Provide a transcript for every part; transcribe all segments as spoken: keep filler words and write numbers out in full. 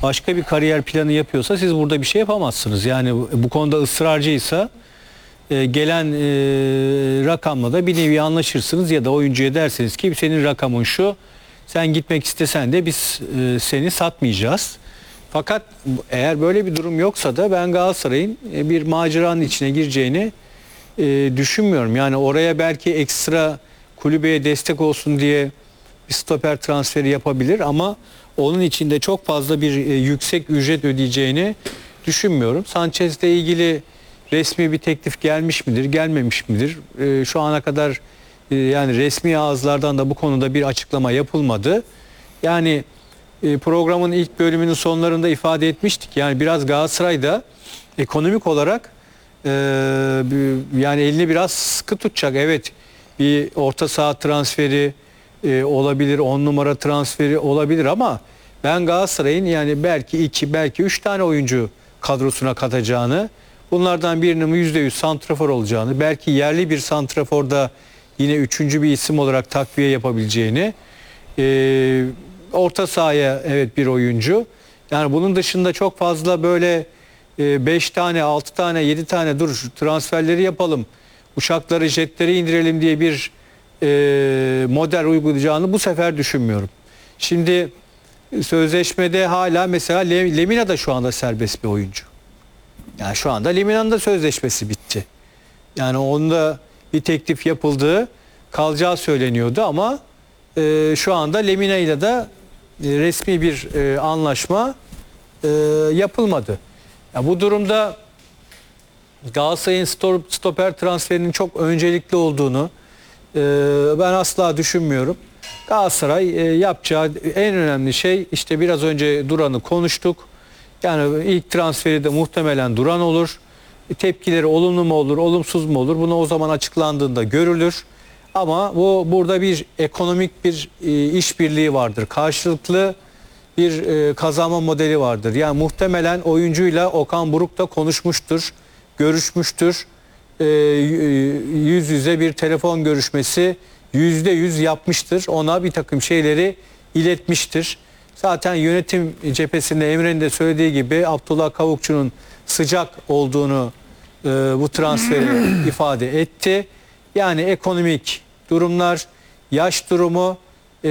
başka bir kariyer planı yapıyorsa siz burada bir şey yapamazsınız. Yani bu, bu konuda ısrarcıysa e, gelen e, rakamla da bir nevi anlaşırsınız ya da oyuncuya dersiniz ki senin rakamın şu, sen gitmek istesen de biz e, seni satmayacağız. Fakat eğer böyle bir durum yoksa da ben Galatasaray'ın e, bir maceranın içine gireceğini e, düşünmüyorum. Yani oraya belki ekstra kulübeye destek olsun diye bir stoper transferi yapabilir ama onun içinde çok fazla bir e, yüksek ücret ödeyeceğini düşünmüyorum. Sanchez'le ilgili resmi bir teklif gelmiş midir, gelmemiş midir? E, şu ana kadar e, yani resmi ağızlardan da bu konuda bir açıklama yapılmadı. Yani e, programın ilk bölümünün sonlarında ifade etmiştik. Yani biraz Galatasaray'da ekonomik olarak e, yani elini biraz sıkı tutacak. Evet, bir orta saha transferi e, olabilir, on numara transferi olabilir ama ben Galatasaray'ın yani belki iki, belki üç tane oyuncu kadrosuna katacağını, bunlardan birinin yüzde yüz santrafor olacağını, belki yerli bir santraforda yine üçüncü bir isim olarak takviye yapabileceğini, e, orta sahaya evet bir oyuncu. Yani bunun dışında çok fazla böyle beş tane, altı tane, yedi tane dur transferleri yapalım, uçakları, jetleri indirelim diye bir e, model uygulayacağını bu sefer düşünmüyorum. Şimdi sözleşmede hala mesela Lemina da şu anda serbest bir oyuncu. Yani şu anda Lemina'nın da sözleşmesi bitti. Yani onda bir teklif yapıldığı, kalacağı söyleniyordu ama e, şu anda Lemina ile de e, resmi bir e, anlaşma e, yapılmadı. Ya bu durumda Galatasaray'ın stoper transferinin çok öncelikli olduğunu e, ben asla düşünmüyorum. Galatasaray e, yapacağı en önemli şey, işte biraz önce Duran'ı konuştuk. Yani ilk transferi de muhtemelen Duran olur. E, tepkileri olumlu mu olur, olumsuz mu olur? Bunu o zaman açıklandığında görülür. Ama bu burada bir ekonomik bir e, işbirliği vardır. Karşılıklı bir e, kazanma modeli vardır. Yani muhtemelen oyuncuyla Okan Buruk da konuşmuştur, görüşmüştür. E, yüz yüze bir telefon görüşmesi yüzde yüz yapmıştır. Ona bir takım şeyleri iletmiştir. Zaten yönetim cephesinde Emre'nin de söylediği gibi Abdullah Kavukçu'nun sıcak olduğunu e, bu transferi ifade etti. Yani ekonomik durumlar, yaş durumu, e,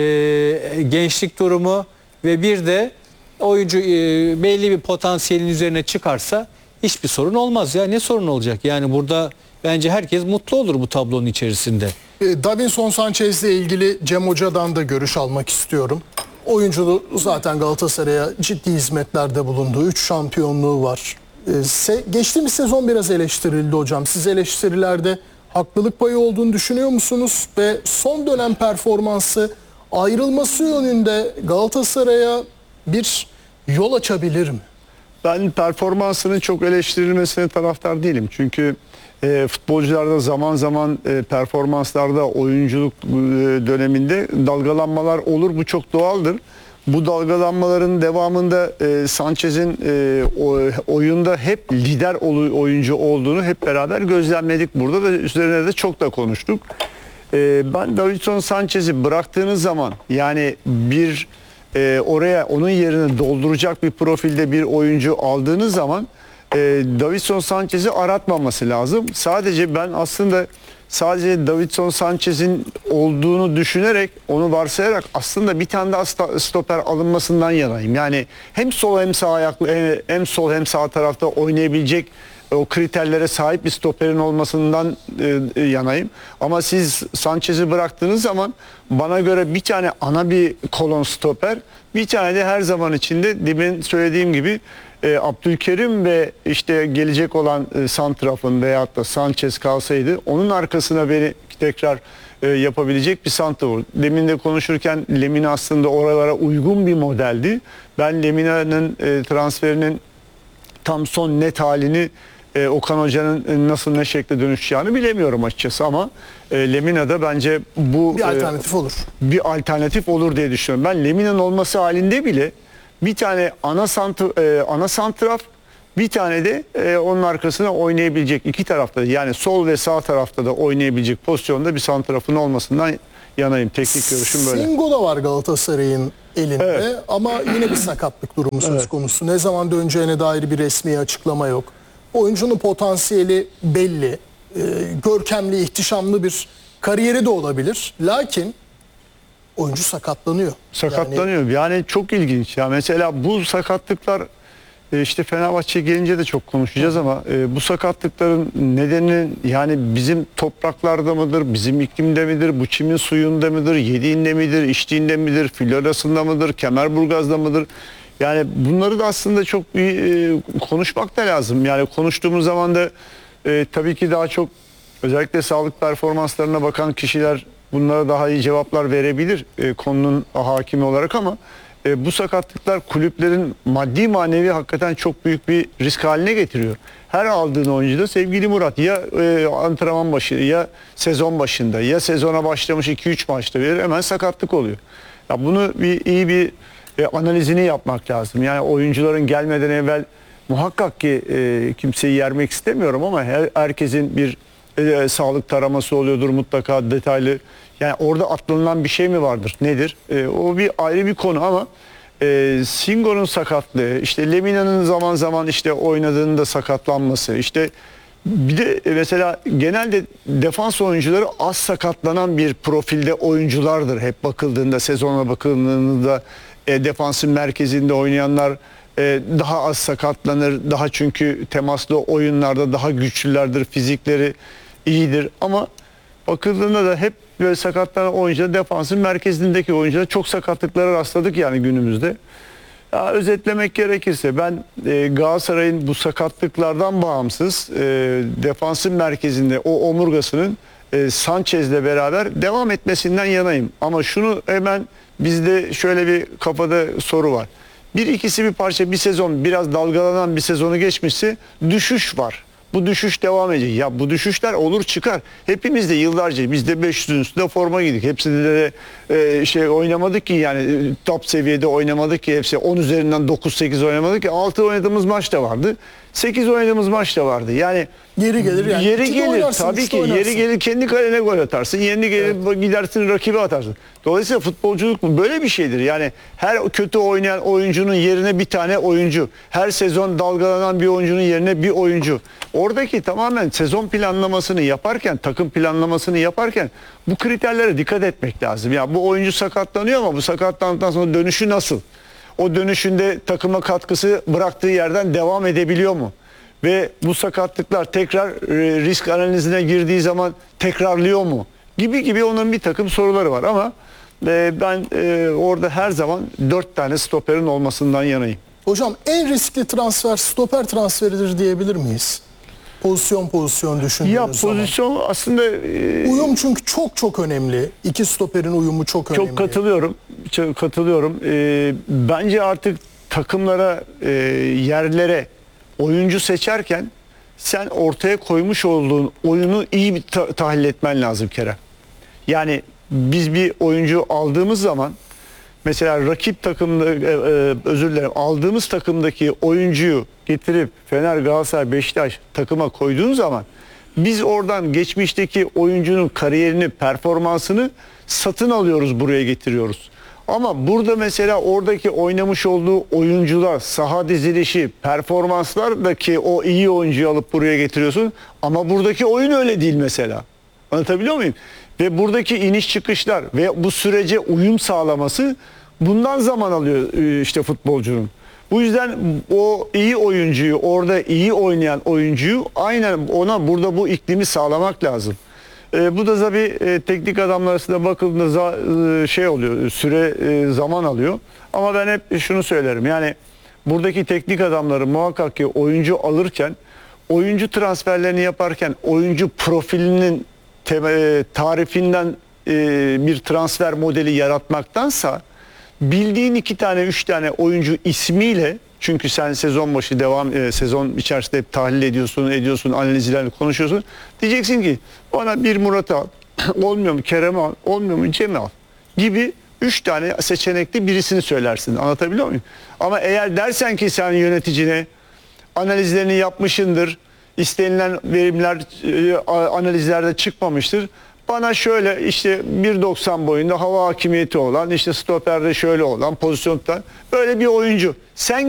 gençlik durumu ve bir de oyuncu e, belli bir potansiyelin üzerine çıkarsa hiçbir sorun olmaz ya. Ne sorun olacak? Yani burada bence herkes mutlu olur bu tablonun içerisinde. Davinson Sanchez'le ilgili Cem Hoca'dan da görüş almak istiyorum. Oyuncu zaten Galatasaray'a ciddi hizmetlerde bulundu. üç şampiyonluğu var. Ee, geçtiğimiz sezon biraz eleştirildi hocam. Siz eleştirilerde haklılık payı olduğunu düşünüyor musunuz? Ve son dönem performansı ayrılması yönünde Galatasaray'a bir yol açabilir mi? Ben performansının çok eleştirilmesine taraftar değilim. Çünkü e, futbolcularda zaman zaman e, performanslarda, oyunculuk e, döneminde dalgalanmalar olur. Bu çok doğaldır. Bu dalgalanmaların devamında e, Sanchez'in e, oyunda hep lider oyuncu olduğunu hep beraber gözlemledik burada ve üzerine de çok da konuştuk. E, ben Davinson Sanchez'i bıraktığınız zaman, yani bir e, oraya onun yerini dolduracak bir profilde bir oyuncu aldığınız zaman e, Davinson Sanchez'i aratmaması lazım. Sadece ben aslında sadece Davinson Sanchez'in olduğunu düşünerek, onu varsayarak aslında bir tane daha stoper alınmasından yanayım. Yani hem sol hem sağ ayaklı, hem sol hem sağ tarafta oynayabilecek o kriterlere sahip bir stoperin olmasından e, yanayım. Ama siz Sanchez'i bıraktığınız zaman bana göre bir tane ana bir kolon stoper, bir tane de her zaman içinde demin söylediğim gibi e, Abdülkerim ve işte gelecek olan e, santrafın veyahut da Sanchez kalsaydı onun arkasına beni tekrar e, yapabilecek bir santrafor. Demin de konuşurken Lemina aslında oralara uygun bir modeldi. Ben Lemina'nın e, transferinin tam son net halini e, Okan Hoca'nın nasıl, ne şekilde dönüşeceğini bilemiyorum açıkçası ama e, Lemina'da bence bu bir alternatif e, olur. Bir alternatif olur diye düşünüyorum. Ben Lemina'nın olması halinde bile bir tane ana sant e, ana santraf, bir tane de e, onun arkasına oynayabilecek iki tarafta, yani sol ve sağ tarafta da oynayabilecek pozisyonda bir santrafın olmasından yanayım. Teknik görüşüm böyle. Singo da var Galatasaray'ın elinde Evet. ama yine bir sakatlık durumu söz Evet. konusu. Ne zaman döneceğine dair bir resmi açıklama yok. Oyuncunun potansiyeli belli. Ee, görkemli, ihtişamlı bir kariyeri de olabilir. Lakin oyuncu sakatlanıyor. Sakatlanıyor. Yani, çok ilginç. Ya mesela bu sakatlıklar e, işte Fenerbahçe gelince de çok konuşacağız ama e, bu sakatlıkların nedeni yani bizim topraklarda mıdır, bizim iklimde midir, bu çimin suyunda mıdır, yediğinde midir, içtiğinde midir, Florya'sında mıdır, Kemerburgaz'da mıdır? Yani bunları da aslında çok bir e, konuşmak da lazım. Yani konuştuğumuz zaman da e, tabii ki daha çok özellikle sağlık performanslarına bakan kişiler bunlara daha iyi cevaplar verebilir e, konunun hakimi olarak ama e, bu sakatlıklar kulüplerin maddi manevi hakikaten çok büyük bir risk haline getiriyor. Her aldığın oyuncuda sevgili Murat ya e, antrenman başı ya sezon başında ya sezona başlamış iki üç maçta bir hemen sakatlık oluyor. Ya bunu bir iyi bir e, analizini yapmak lazım. Yani oyuncuların gelmeden evvel muhakkak ki e, kimseyi yermek istemiyorum ama her, herkesin bir e, sağlık taraması oluyordur mutlaka detaylı. Yani orada atlanılan bir şey mi vardır? Nedir? E, o bir ayrı bir konu ama e, Singo'nun sakatlığı, işte Lemina'nın zaman zaman işte oynadığında sakatlanması, işte bir de mesela genelde defans oyuncuları az sakatlanan bir profilde oyunculardır. Hep bakıldığında, sezona bakıldığında e, defansın merkezinde oynayanlar e, daha az sakatlanır. Daha çünkü temaslı oyunlarda daha güçlülerdir, fizikleri iyidir ama bakıldığında da hep böyle sakatlanan oyuncular defansın merkezindeki oyuncular çok sakatlıklara rastladık yani günümüzde. Ya, özetlemek gerekirse ben e, Galatasaray'ın bu sakatlıklardan bağımsız e, defansın merkezinde o omurgasının e, Sanchez'le beraber devam etmesinden yanayım. Ama şunu hemen bizde şöyle bir kafada soru var. Bir ikisi bir parça bir sezon biraz dalgalanan bir sezonu geçmişse düşüş var. Bu düşüş devam edecek. Ya bu düşüşler olur çıkar. Hepimiz de yıllarca biz de beş yüzün üstünde forma giydik. Hepsinde de e, şey oynamadık ki yani e, top seviyede oynamadık ki hepsi on üzerinden dokuz sekiz oynamadık ki altı oynadığımız maç da vardı. sekiz oynadığımız maç da vardı. Yani Yeri gelir yani. Yeri İkide gelir oynarsın, tabii üçte ki. oynarsın. Yeri gelir kendi kalene gol atarsın. Yeni gelir gidersin rakibe atarsın. Dolayısıyla futbolculuk bu böyle bir şeydir. Yani her kötü oynayan oyuncunun yerine bir tane oyuncu. Her sezon dalgalanan bir oyuncunun yerine bir oyuncu. Oradaki tamamen sezon planlamasını yaparken, takım planlamasını yaparken bu kriterlere dikkat etmek lazım. Ya bu oyuncu sakatlanıyor ama bu sakatlandıktan sonra dönüşü nasıl? O dönüşünde takıma katkısı bıraktığı yerden devam edebiliyor mu? Ve bu sakatlıklar tekrar e, risk analizine girdiği zaman tekrarlıyor mu? Gibi gibi onun bir takım soruları var ama e, ben e, orada her zaman dört tane stoperin olmasından yanayım. Hocam en riskli transfer stoper transferidir diyebilir miyiz? Pozisyon pozisyon düşündüğünüz Ya zaman. pozisyon aslında e, Uyum çünkü çok çok önemli. İki stoperin uyumu çok önemli. çok katılıyorum. Çok katılıyorum. E, bence artık takımlara, e, yerlere oyuncu seçerken sen ortaya koymuş olduğun oyunu iyi bir ta- tahlil etmen lazım Kerem. Yani biz bir oyuncu aldığımız zaman mesela rakip takımda e, e, özür dilerim aldığımız takımdaki oyuncuyu getirip Fener, Galatasaray, Beşiktaş takıma koyduğun zaman biz oradan geçmişteki oyuncunun kariyerini, performansını satın alıyoruz, buraya getiriyoruz. Ama burada mesela oradaki oynamış olduğu oyuncular, saha dizilişi, performanslardaki o iyi oyuncuyu alıp buraya getiriyorsun. Ama buradaki oyun öyle değil mesela. Anlatabiliyor muyum? Ve buradaki iniş çıkışlar ve bu sürece uyum sağlaması bundan zaman alıyor e, işte futbolcunun. Bu yüzden o iyi oyuncuyu, orada iyi oynayan oyuncuyu aynen ona burada bu iklimi sağlamak lazım. E, bu da tabii e, teknik adamlar arasında bakıldığında za- e, şey oluyor, süre e, zaman alıyor. Ama ben hep şunu söylerim. Yani buradaki teknik adamları muhakkak ki oyuncu alırken, oyuncu transferlerini yaparken oyuncu profilinin te- tarifinden e, bir transfer modeli yaratmaktansa bildiğin iki tane üç tane oyuncu ismiyle, çünkü sen sezon başı devam e, sezon içerisinde hep tahlil ediyorsun, ediyorsun, analizlerle konuşuyorsun. Diyeceksin ki bana bir Murat al, olmuyor mu Kerem al, olmuyor mu Cem al gibi üç tane seçenekli birisini söylersin. Anlatabiliyor muyum? Ama eğer dersen ki sen yöneticine analizlerini yapmışındır, istenilen verimler e, analizlerde çıkmamıştır. bana şöyle işte bir doksan boyunda hava hakimiyeti olan, işte stoperde şöyle olan, pozisyonda böyle bir oyuncu. Sen